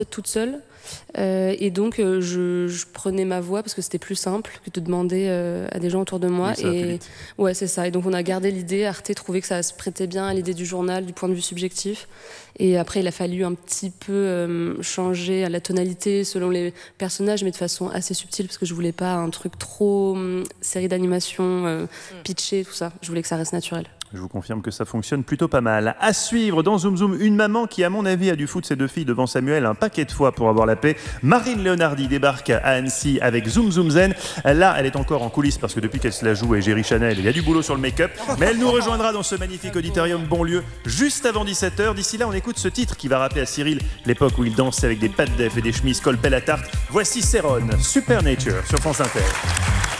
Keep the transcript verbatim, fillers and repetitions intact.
toute seule. Euh, et donc, euh, je, je prenais ma voix parce que c'était plus simple que de demander euh, à des gens autour de moi. Oui, ça va plus et vite. ouais, c'est ça. Et donc, on a gardé l'idée. Arte trouvait que ça se prêtait bien à l'idée du journal, du point de vue subjectif. Et après, il a fallu un petit peu euh, changer à la tonalité selon les personnages, mais de façon assez subtile parce que je voulais pas un truc trop hum, série d'animation, euh, pitché, tout ça. Je voulais que ça reste naturel. Je vous confirme que ça fonctionne plutôt pas mal. À suivre dans Zoom Zoom, une maman qui, à mon avis, a dû foutre ses deux filles devant Samuel un paquet de fois pour avoir la paix. Marine Leonardi débarque à Annecy avec Zoom Zoom Zen. Là, elle est encore en coulisses parce que depuis qu'elle se la joue et Géry Chanel, il y a du boulot sur le make-up. Mais elle nous rejoindra dans ce magnifique auditorium Bonlieu juste avant dix-sept heures. D'ici là, on écoute ce titre qui va rappeler à Cyril l'époque où il dansait avec des pattes d'Ef et des chemises col-pelle à tarte. Voici Céron, Supernature sur France Inter.